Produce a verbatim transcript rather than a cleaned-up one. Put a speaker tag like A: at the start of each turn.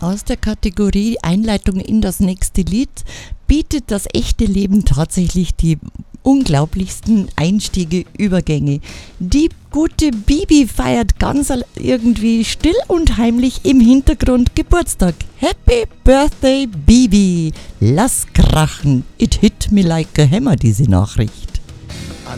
A: Aus der Kategorie Einleitung in das nächste Lied bietet das echte Leben tatsächlich die unglaublichsten Einstiege, Übergänge. Die gute Bibi feiert ganz irgendwie still und heimlich im Hintergrund Geburtstag. Happy Birthday, Bibi! Lass krachen, it hit me like a hammer, diese Nachricht.